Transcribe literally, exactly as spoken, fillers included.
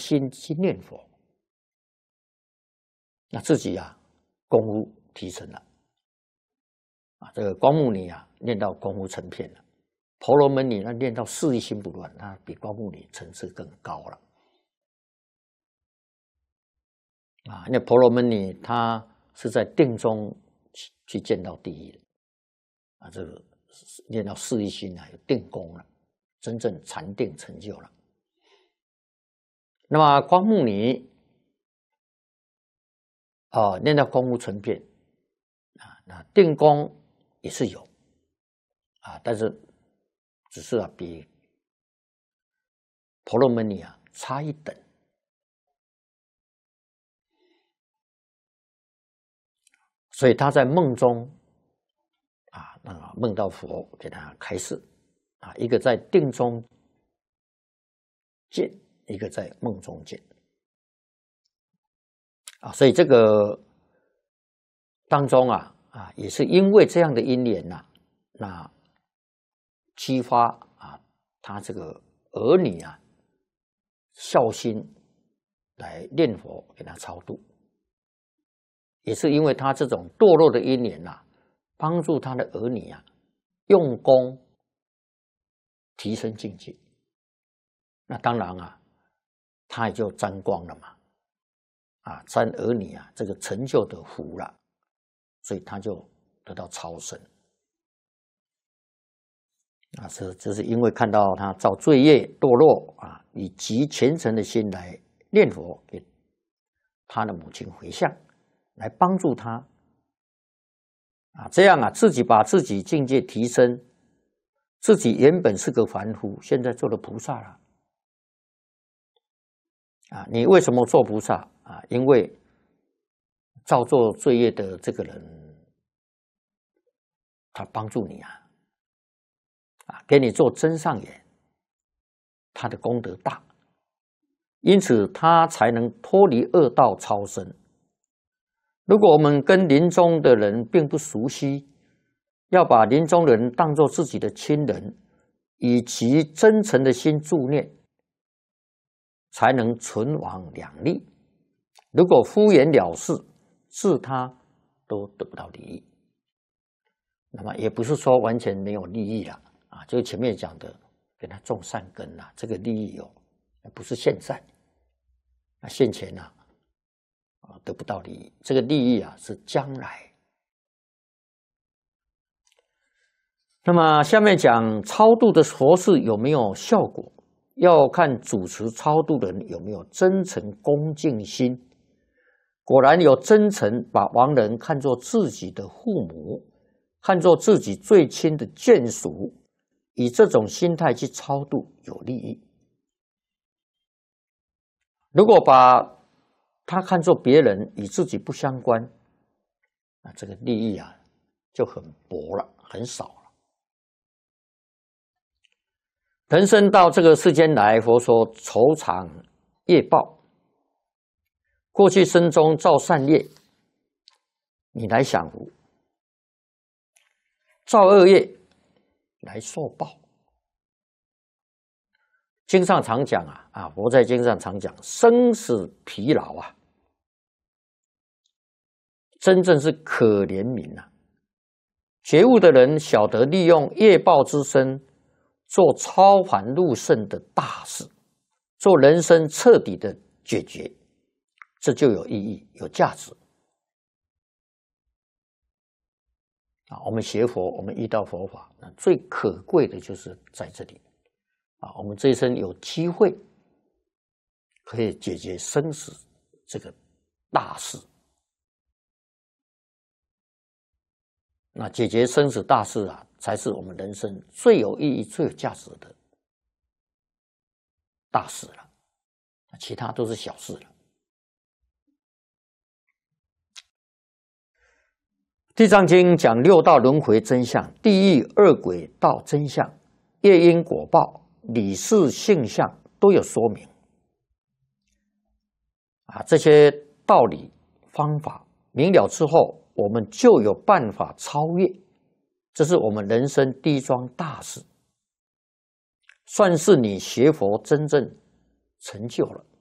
心去念佛，那自己啊功夫提升了啊。这个光目尼啊念到功夫成片了，婆罗门尼那念到四意心不乱，那比光目尼层次更高了啊。那婆罗门尼他是在定中去去见到第一的啊，这个念到四意心啊，有定功了，真正禅定成就了。那么光目尼哦，念到功夫成片啊，那定功也是有啊，但是只是啊比婆罗门尼啊差一等。所以他在梦中啊，那梦到佛给他开示啊，一个在定中见，一个在梦中见啊，所以这个当中啊啊，也是因为这样的因缘呐、啊，那激发啊他这个儿女啊孝心来念佛给他超度。也是因为他这种堕落的因缘啊，帮助他的儿女啊用功提升境界。那当然啊，他也就沾光了嘛，啊，沾儿女啊这个成就的福了，所以他就得到超生。啊，这这是因为看到他造罪业堕落啊，以极虔诚的心来念佛，给他的母亲回向。来帮助他啊，这样啊，自己把自己境界提升，自己原本是个凡夫，现在做了菩萨了啊。你为什么做菩萨啊？因为造作罪业的这个人，他帮助你啊，啊，给你做真上缘，他的功德大，因此他才能脱离恶道超生。如果我们跟临终的人并不熟悉，要把临终的人当作自己的亲人，以其真诚的心助念，才能存亡两利。如果敷衍了事，治他都得不到利益。那么也不是说完全没有利益了啊，就前面讲的，给他种善根啦，这个利益有，不是现在，那现前啊。得不到利益，这个利益啊是将来。那么下面讲超度的佛事有没有效果，要看主持超度的人有没有真诚恭敬心。果然有真诚，把亡人看作自己的父母，看作自己最亲的眷属，以这种心态去超度有利益。如果把他看作别人与自己不相关，那这个利益啊就很薄了，很少了。人生到这个世间来，佛说酬偿业报，过去生中造善业，你来享福；造恶业来受报。经上常讲啊，啊，佛在经上常讲，生死疲劳啊。真正是可怜悯啊！觉悟的人晓得利用业报之身，做超凡入圣的大事，做人生彻底的解决，这就有意义、有价值啊！我们学佛，我们遇到佛法，那最可贵的就是在这里啊！我们这一生有机会可以解决生死这个大事。那解决生死大事啊，才是我们人生最有意义、最有价值的大事了，其他都是小事了。地藏经讲六道轮回真相，地狱恶鬼道真相，业因果报、理事性相都有说明啊，这些道理方法明了之后，我们就有办法超越，这是我们人生第一桩大事，算是你学佛真正成就了。